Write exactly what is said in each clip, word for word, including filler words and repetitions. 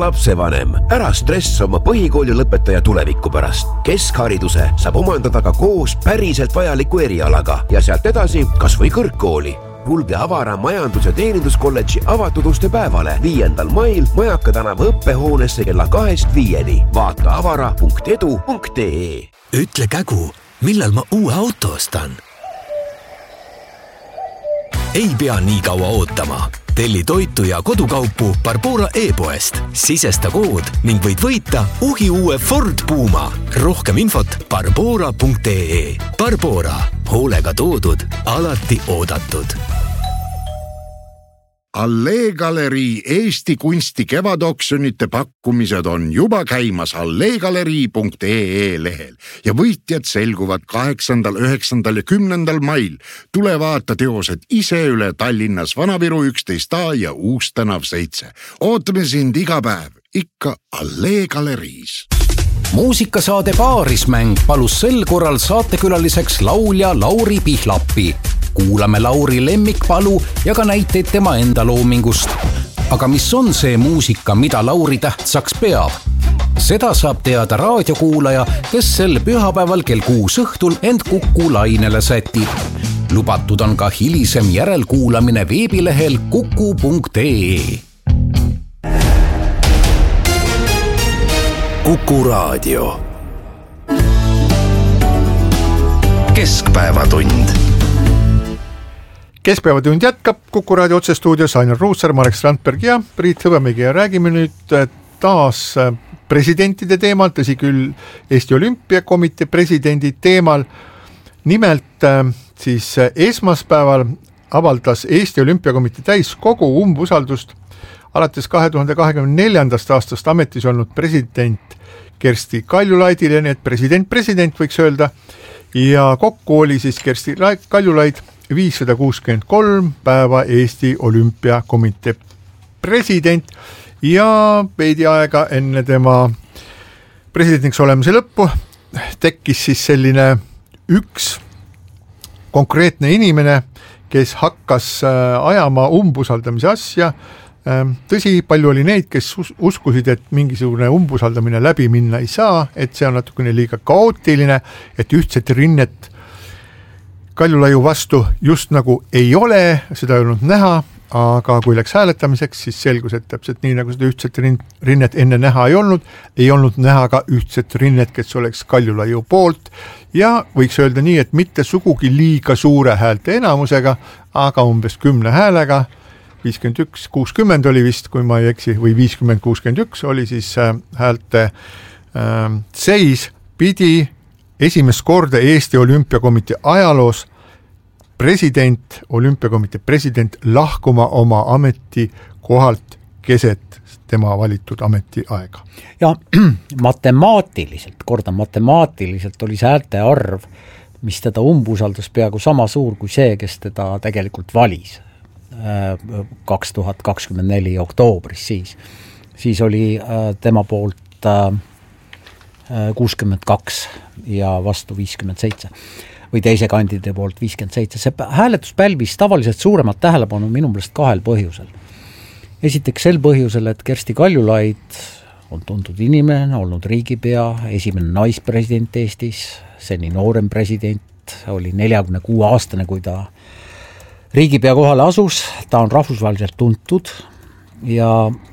lapsevanem, ära stress oma põhikooli lõpetaja tuleviku pärast. Keskhariduse saab omandada ka koos päriselt vajaliku erialaga ja sealt edasi kas või kõrgkooli. Kulge Avara majandus- ja teeninduskolledži avatud uste päevale viiendal mail Majaka tänava õppehoonesse kella kahest viieni. Vaata avara punkt edu punkt ee. Ütle kägu, millal ma uue auto ostan? Ei pea nii kaua ootama. Telli toitu ja kodukaupu Barbora e-poest. Sisesta kood ning võid võita uhi uue Ford Puma. Rohkem infot barbora punkt ee. Barbora. Hoolega toodud, alati oodatud. Allee Galerii Eesti kunsti kevadoksjonite pakkumised on juba käimas alleegalerii punkt ee lehel ja võitjad selguvad kaheksandal, üheksandal ja kümnendal mail. Tule vaata teosed ise üle Tallinnas Vanaviru üksteist A ja Uustänav seitse. Ootame sind iga päev, ikka Allee Galeriis. Muusikasaade Paarismäng palus sel korral saatekülaliseks laulja Lauri Pihlapi. Kuulame Lauri lemmikpalu ja ka näiteid tema enda loomingust. Aga mis on see muusika, mida Lauri tähtsaks peab? Seda saab teada raadiokuulaja, kes sel pühapäeval kell kuus õhtul end Kuku lainele sätib. Lubatud on ka hilisem järelkuulamine veebilehel kuku punkt ee. Kuku raadio. Keskpäevatund. Keskpäevatund jätkab Kuku raadio otsestuudios Ainer Ruussaar, Marek Strandberg ja Priit Hõbemägi ja räägime nüüd taas presidentide teemal, tõsi küll Eesti Olümpiakomitee presidendi teemal. Nimelt siis esmaspäeval avaldas Eesti Olümpiakomitee täiskogu umbusaldust alates kahe tuhande kahekümne neljandast aastast ametis olnud president Kersti Kaljulaidile, nii et president-president võiks öelda, ja kokku oli siis Kersti Kaljulaid viissada kuuskümmend kolm päeva Eesti Olümpiakomitee president ja veidi aega enne tema presidendiks olemise lõppu tekkis siis selline üks konkreetne inimene, kes hakkas ajama umbusaldamise asja. Tõsi, palju oli neid, kes uskusid, et mingisugune umbusaldamine läbi minna ei saa, et see on natukene liiga kaootiline, et ühtset rinnet Kaljulaiu vastu just nagu ei ole, seda ei olnud näha, aga kui läks hääletamiseks, siis selgus, et täpselt nii nagu seda ühtset rinnet enne näha ei olnud, ei olnud näha ka ühtset rinnet, kes oleks Kaljulaiu poolt ja võiks öelda nii, et mitte sugugi liiga suure häälte enamusega, aga umbes kümne häälega, viiskümmend üks kuuskümmend oli vist, kui ma ei eksi, või viiskümmend kuuskümmend üks oli siis häälte äh, seis, pidi esimest korda Eesti Olümpiakomitee ajaloos president, Olümpiakomitee president lahkuma oma ametikohalt keset tema valitud ametiaega. Ja matemaatiliselt, kordan, matemaatiliselt oli see häälte arv, mis teda umbusaldas peaaegu sama suur kui see, kes teda tegelikult valis kaks tuhat kakskümmend neli oktoobris siis. Siis oli tema poolt kuuskümmend kaks ja vastu viiskümmend seitse või teise kandide poolt viiskümmend seitse. See hääletus pälvis tavaliselt suuremat tähelepanu minu meelest kahel põhjusel. Esiteks sel põhjusel, et Kersti Kaljulaid on tuntud inimene, olnud riigipea, esimene naispresident Eestis, seni noorem president, oli neljakümne kuue aastane, kui ta riigipea kohale asus, ta on rahvusvaheliselt tuntud ja,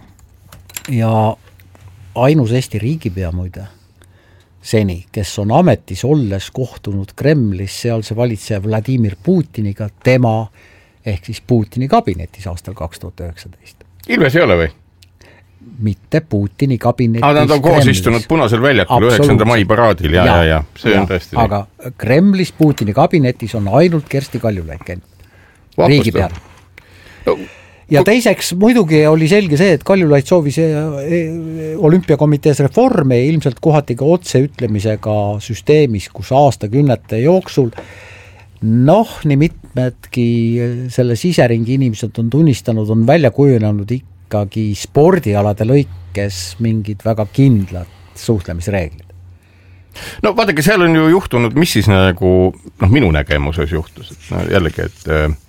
ja ainus Eesti riigipea muide seni, kes on ametis olles kohtunud Kremlis sealse valitseja Vladimir Putiniga tema ehk siis Putini kabinetis aastal kaks tuhat üheksateist. Ilves ei ole või? Mitte Putini kabinetis. Aga nad on koos Kremlis. Istunud Punasel väljakul üheksanda mai paraadil ja, ja, ja, ja. see ja, on tõesti nii. Aga Kremlis Putini kabinetis on ainult Kersti Kaljulaid käinud. Riigi peal. No, ja teiseks muidugi oli selge see, et Kaljulaid soovis olümpiakomitees reforme ja ilmselt kohati ka otse ütlemisega süsteemis, kus aastakümnete jooksul noh, nii mitmedki selle siseringi inimesed on tunnistanud, on välja kujunenud ikkagi spordialade lõikes mingid väga kindlad suhtlemisreeglid. No vaadake, seal on ju juhtunud, mis siis nagu, noh minu nägemuses juhtus, et no, jällegi, et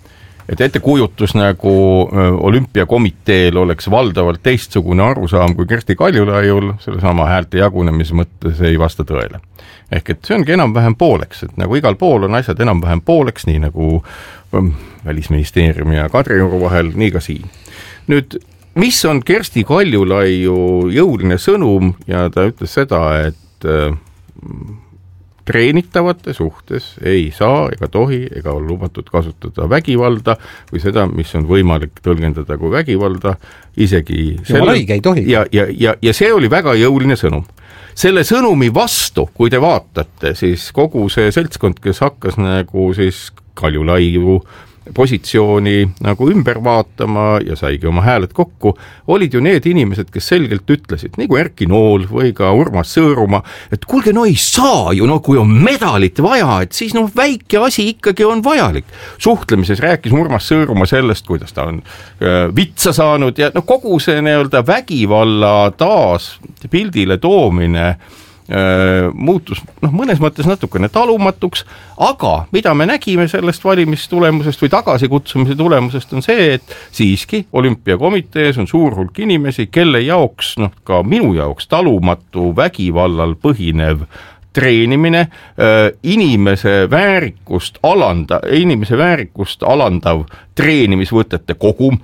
et ettekujutus nagu olümpiakomiteel oleks valdavalt teistsugune arusaam kui Kersti Kaljulaiul, selle sama häälte jagunemise mõttes ei vasta tõele. Ehk et see ongi enam-vähem pooleks, et nagu igal pool on asjad enam-vähem pooleks, nii nagu Välisministeeriumi ja Kadrioru vahel, nii ka siin. Nüüd, mis on Kersti Kaljulaiu jõuline sõnum ja ta ütles seda, et treenitavate suhtes ei saa ega tohi ega ole lubatud kasutada vägivalda või seda, mis on võimalik tõlgendada kui vägivalda, isegi selle... ei tohi. Ja, ja, ja, ja see oli väga jõuline sõnum. Selle sõnumi vastu, kui te vaatate, siis kogu see seltskond, kes hakkas nagu siis Kaljulaiu positsiooni nagu ümber vaatama ja saigi oma hääled kokku, olid ju need inimesed, kes selgelt ütlesid, nagu Erki Nool või ka Urmas Sõõrumaa, et kuulge, no ei saa ju, no kui on medalit vaja, et siis no väike asi ikkagi on vajalik. Suhtlemises rääkis Urmas Sõõrumaa sellest, kuidas ta on äh, vitsa saanud ja no kogu see nii-öelda vägivalla taas pildile toomine muutus noh, mõnes mõttes natukene talumatuks, aga mida me nägime sellest valimistulemusest või tagasikutsumise tulemusest on see, et siiski olümpiakomitees on suur hulk inimesi, kelle jaoks, noh ka minu jaoks talumatu vägivallal põhinev treenimine, inimese väärikust alanda, inimese väärikust alandav treenimisvõtete kogum,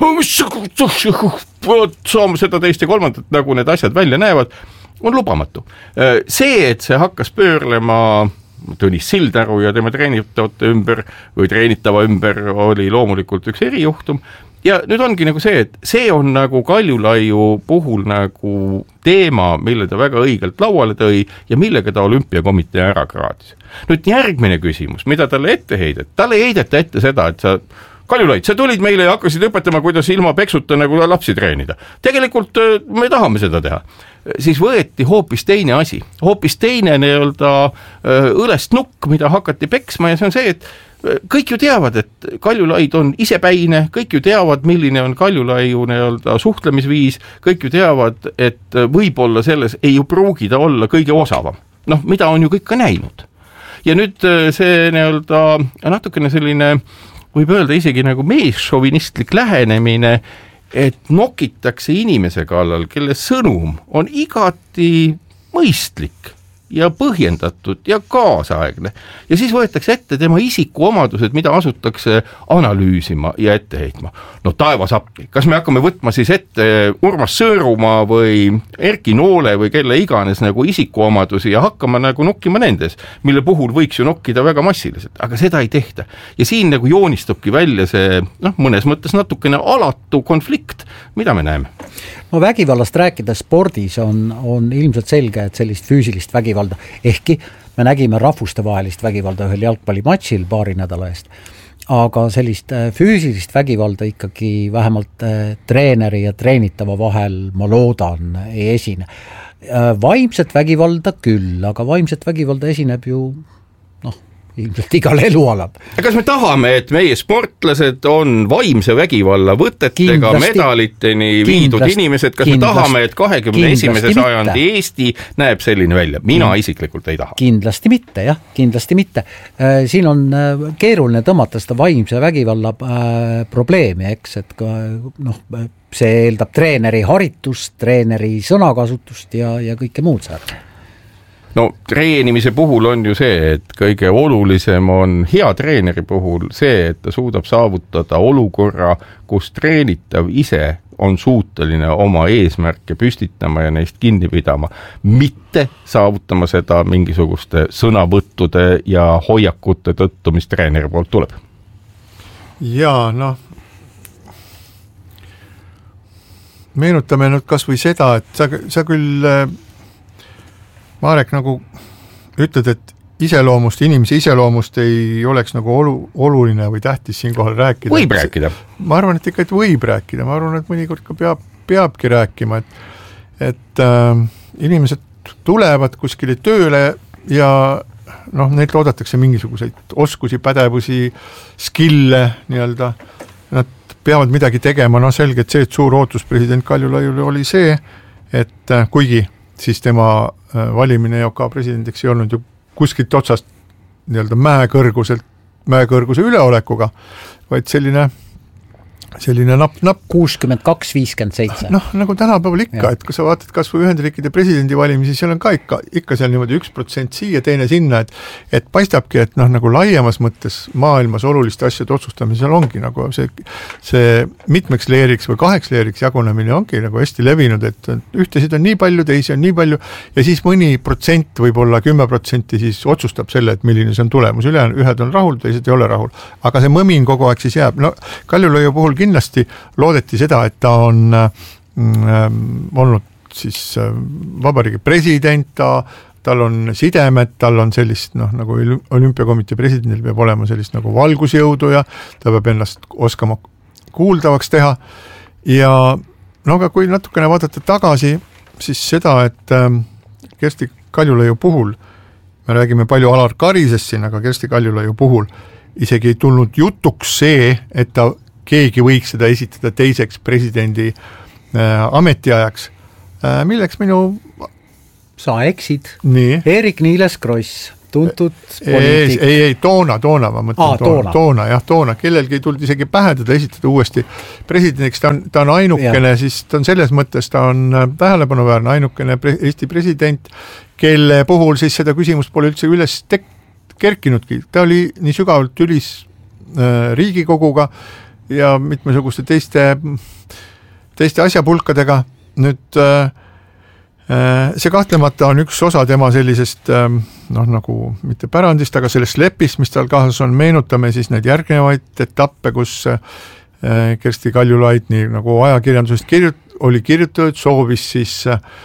saame seda teist ja kolmandat, nagu need asjad välja näevad, on lubamatu. See, et see hakkas pöörlema Tõnis Sildaru ja tema treenitavate ümber või treenitava ümber oli loomulikult üks erijuhtum ja nüüd ongi nagu see, et see on nagu Kaljulaiu puhul nagu teema, mille ta väga õigelt lauale tõi ja millega ta olümpiakomitee ära kraadis. Nüüd järgmine küsimus, mida talle ette heidet, talle heideta ette seda, et sa Kaljulaid, sa tulid meile ja hakkasid õpetama, kuidas ilma peksuta nagu lapsi treenida. Tegelikult me tahame seda teha. Siis võeti hoopis teine asi, hoopis teine nii-öelda õlest nukk, mida hakati peksma ja see on see, et kõik ju teavad, et Kaljulaid on isepäine, kõik ju teavad, milline on Kaljulaiu nii-öelda suhtlemisviis, kõik ju teavad, et võib-olla selles ei ju pruugida olla kõige osavam. Noh, mida on ju kõik ka näinud. Ja nüüd see nii-öelda natukene selline võib öelda isegi nagu meesšovinistlik lähenemine, et nokitakse inimese kallal, kelle sõnum on igati mõistlik ja põhjendatud ja kaasaegne. Ja siis võetakse ette tema isikuomadused, mida asutakse analüüsima ja ette heitma. No taevas appi, kas me hakkame võtma siis ette Urmas Sõõrumaa või Erki Noole või kelle iganes nagu isikuomadusi ja hakkama nagu nokkima nendes, mille puhul võiks ju nokkida väga massiliselt, aga seda ei tehta. Ja siin nagu joonistubki välja see noh, mõnes mõttes natukene alatu konflikt, mida me näeme? No vägivallast rääkida spordis on, on ilmselt selge, et sellist füüsilist vägivalda, ehkki me nägime rahvustevahelist vägivalda ühel jalgpallimatšil paari nädala eest, aga sellist füüsilist vägivalda ikkagi vähemalt treeneri ja treenitava vahel, ma loodan, ei esine. Vaimset vägivalda küll, aga vaimset vägivalda esineb ju noh, ilmselt igal elualal. Kas me tahame, et meie sportlased on vaimse vägivalla võtetega kindlasti, medaliteni viidud kindlasti, inimesed, kas kindlasti, me tahame, et kahekümne esimese sajandi Eesti näeb selline välja? Mina mm. isiklikult ei taha. Kindlasti mitte, jah, kindlasti mitte. Siin on keeruline tõmmata seda vaimse vägivalla probleemi, eks, et ka, noh, see eeldab treeneri haritust, treeneri sõnakasutust ja, ja kõike muud saada. No treenimise puhul on ju see, et kõige olulisem on hea treeneri puhul see, et ta suudab saavutada olukorra, kus treenitav ise on suuteline oma eesmärke püstitama ja neist kinni pidama, mitte saavutama seda mingisuguste sõnavõttude ja hoiakute tõttu, mis treeneri poolt tuleb. Jaa, noh, meenutame nüüd kas või seda, et sa, sa küll Marek nagu ütled, et iseloomust, inimese iseloomust ei oleks nagu olu, oluline või tähtis siin kohal rääkida. Võib rääkida. Ma arvan, et ikka et võib rääkida. Ma arvan, et mõnikord ka peab, peabki rääkima, et, et äh, inimesed tulevad kuskile tööle ja noh, neilt oodatakse mingisuguseid oskusi, pädevusi, skille nii-öelda. Nad peavad midagi tegema. No selge, et see, et suur ootus president Kaljulaiule oli see, et äh, kuigi siis tema valimine J K presidendiks ei olnud ju kuskilt otsast nii-öelda mäe kõrguselt mäekõrguse üleolekuga, vaid selline selline napp, napp. kuuskümmend kaks viiskümmend seitse. Noh, nagu tänapäeval ikka, et kui sa vaatad kas või Ühendriikide presidendi valimisi, seal on ka ikka, ikka seal niimoodi üks protsent siia, teine sinna, et, et paistabki, et noh, nagu laiemas mõttes maailmas oluliste asjade otsustamisel ongi nagu see, see mitmeks leeriks või kaheks leeriks jagunemine ongi nagu hästi levinud, et ühtesid on nii palju, teisi on nii palju ja siis mõni protsent, võib-olla kümme protsenti siis otsustab selle, et milline see on tulemus, üle, ühed on rahul, teised ei ole rahul. Aga see mõmin kogu aeg siis jääb. No Kaljulaiu puhul kindlasti loodeti seda, et ta on mm, olnud siis vabariigi president, ta, tal on sidemed, tal on sellist, noh, nagu olümpiakomitee presidendil peab olema sellist nagu valgusjõudu ja ta peab ennast oskama kuuldavaks teha. Ja no aga kui natukene vaadata tagasi, siis seda, et Kersti Kaljulaiu puhul, me räägime palju Alar Karisest siin, aga Kersti Kaljulaiu puhul isegi ei tulnud jutuks see, et ta keegi võiks seda esitada teiseks presidendi äh, ametiajaks, äh, milleks minu... Sa eksid. Nii. Erik-Niiles Kross, tuntud poliitik. Ei, ei, toona, toona, ma mõtlen Aa, toona, toona. toona, jah, toona. Kellelgi ei tulnud isegi pähe teda esitada uuesti presidendiks, ta on, ta on ainukene, ja. Siis ta on selles mõttes, ta on tähelepanuväärne ainukene pre- Eesti president, kelle puhul siis seda küsimust pole üldse üles tek- kerkinudki. Ta oli nii sügavalt ülis äh, Riigikoguga, ja mitmesuguste teiste, teiste asjapulkadega. Nüüd see kahtlemata on üks osa tema sellisest, noh nagu mitte pärandist, aga sellest lepist, mis tal kaasas on, meenutame siis neid järgnevaid etappe, kus Kersti Kaljulaid nii nagu ajakirjandusest kirjut- oli kirjutatud, soovis siis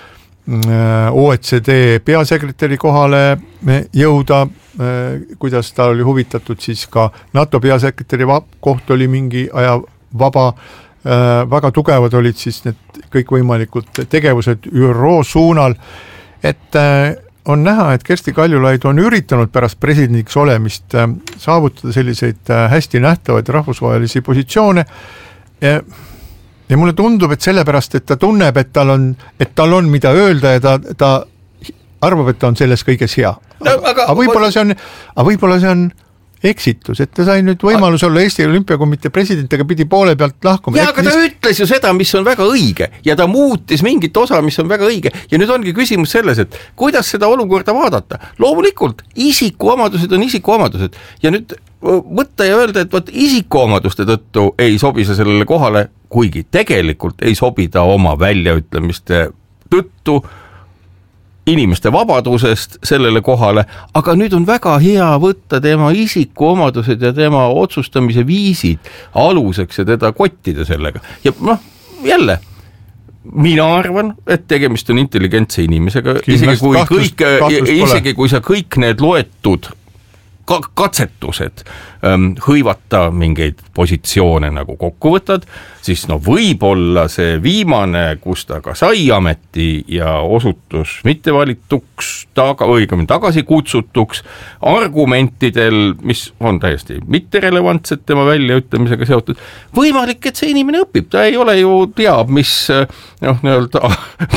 O E C D peasekretäri kohale jõuda, kuidas ta oli huvitatud siis ka NATO peasekretäri koht oli mingi aja vaba, väga tugevad olid siis need kõikvõimalikud tegevused Ü R O suunal, et on näha, et Kersti Kaljulaid on üritanud pärast presidendiks olemist saavutada selliseid hästi nähtavaid rahvusvahelisi positsioone ja Ja mulle tundub, et sellepärast, et ta tunneb, et tal on, et tal on mida öelda ja ta, ta arvab, et ta on selles kõiges hea. No, aga, aga võib-olla see on, aga võib-olla see on eksitus, et ta sai nüüd võimalus olla Eesti Olümpiakomitee president, aga pidi poole pealt lahkuma. Ja, aga ta ütles ju seda, mis on väga õige ja ta muutis mingit osa, mis on väga õige ja nüüd ongi küsimus selles, et kuidas seda olukorda vaadata. Loomulikult isikuomadused on isikuomadused ja nüüd võtta ja öelda, et võt isikuomaduste tõttu ei sobi see sellele kohale, kuigi tegelikult ei sobi ta oma väljaütlemiste tõttu inimeste vabadusest sellele kohale, aga nüüd on väga hea võtta tema isikuomadused ja tema otsustamise viisid aluseks ja teda kottida sellega. Ja noh, jälle, mina arvan, et tegemist on intelligentse inimesega, isegi kui, kahtlust, kõik, kahtlust isegi kui sa kõik need loetud katsetused ähm, hõivata mingeid positsioone nagu kokku võtad, siis no võib-olla see viimane, kus ta ka sai ameti ja osutus mittevalituks, taga, õigemini tagasi kutsutuks argumentidel, mis on täiesti mitterelevantsed tema väljaütlemisega seotud. Võimalik, et see inimene õpib, ta ei ole ju teab, mis noh, nii-öelda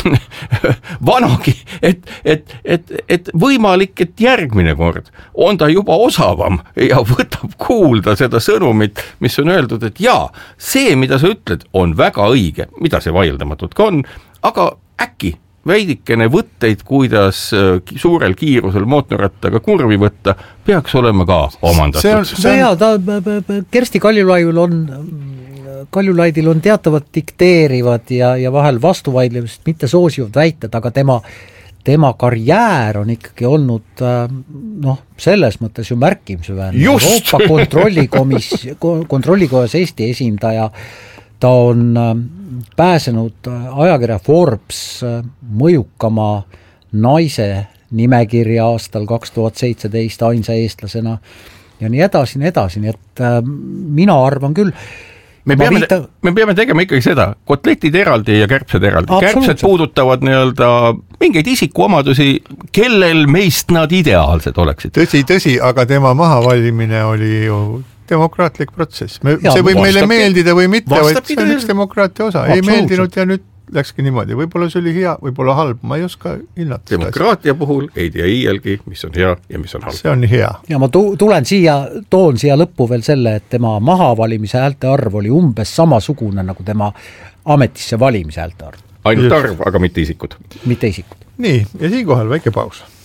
vanagi, et, et, et, et võimalik, et järgmine kord on ta juba osavam ja võtab kuulda seda sõnumit, mis on öeldud, et jaa, see, mida sa ütled, on väga õige, mida see vaieldamatult ka on, aga äkki veidikene võtteid, kuidas suurel kiirusel mootorrattaga kurvi võtta, peaks olema ka omandatud. See on, see on... Ja, ta, Kersti Kaljulaidil on, Kaljulaidil on teatavad dikteerivad ja, ja vahel vastuvaidlemist mitte soosivad väited, aga tema tema karjäär on ikkagi olnud noh, selles mõttes ju märkimisväärne. Euroopa kontrollikomis, kontrollikojas Eesti esindaja, ta on pääsenud ajakirja Forbes mõjukama naise nimekirja aastal kaks tuhat seitseteist ainsa eestlasena ja nii edasi, nii edasi, nii et mina arvan küll, Me peame, viita... me peame tegema ikkagi seda, kotletid eraldi ja kärpsed eraldi. Kärpsed puudutavad nii-öelda mingeid isikuomadusi, kellel meist nad ideaalsed oleksid. Tõsi, tõsi, aga tema mahavalimine oli ju demokraatlik protsess. Me, ja, see võib meile meeldida või mitte, vaid see on üks demokraatia osa. Ei meeldinud ja nüüd läkski niimoodi, võib-olla see oli hea, võib-olla halb, ma ei oska hinnata. Demokraatia puhul ei tea iialgi, mis on hea ja mis on halb. See on hea. Ja ma tu- tulen siia, toon siia lõppu veel selle, et tema mahavalimise häälte arv oli umbes samasugune nagu tema ametisse valimise häälte arv. Ainult arv, aga mitte isikud. Mitte isikud. Nii, ja siinkohal väike paus.